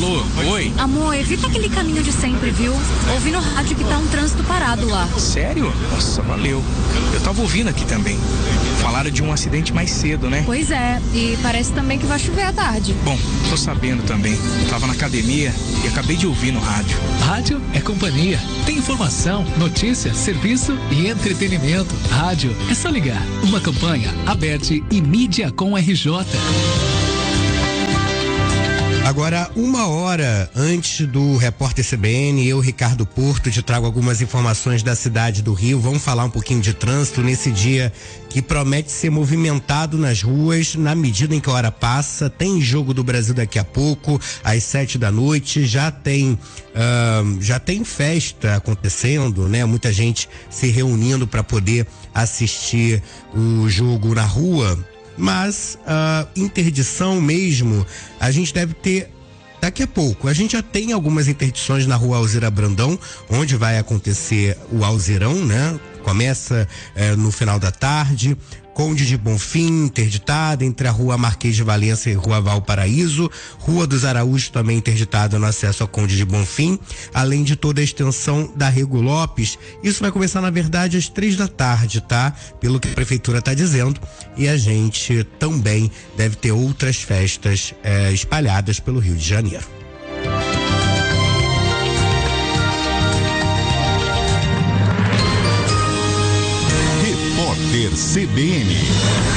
Alô, oi? Amor, evita aquele caminho de sempre, viu? Ouvi no rádio que tá um trânsito parado lá. Sério? Nossa, valeu. Eu tava ouvindo aqui também. Falaram de um acidente mais cedo, né? Pois é, e parece também que vai chover à tarde. Bom, tô sabendo também. Eu tava na academia e acabei de ouvir no rádio. Rádio é companhia. Tem informação, notícia, serviço e entretenimento. Rádio é só ligar. Uma campanha Aberte e Mídia com RJ. Agora, 1 hora antes do repórter CBN, eu, Ricardo Porto, te trago algumas informações da cidade do Rio. Vamos falar um pouquinho de trânsito nesse dia que promete ser movimentado nas ruas na medida em que a hora passa. Tem jogo do Brasil daqui a pouco, às 7 da noite. Já tem festa acontecendo, né? Muita gente se reunindo para poder assistir o jogo na rua. Mas interdição mesmo, a gente deve ter daqui a pouco. A gente já tem algumas interdições na rua Alzira Brandão, onde vai acontecer o Alzirão, né? Começa no final da tarde. Conde de Bonfim, interditada, entre a rua Marquês de Valença e rua Valparaíso, Rua dos Araújos também interditada no acesso a Conde de Bonfim, além de toda a extensão da Rego Lopes. Isso vai começar, na verdade, às 3 da tarde, tá? Pelo que a prefeitura está dizendo, e a gente também deve ter outras festas espalhadas pelo Rio de Janeiro. CBN.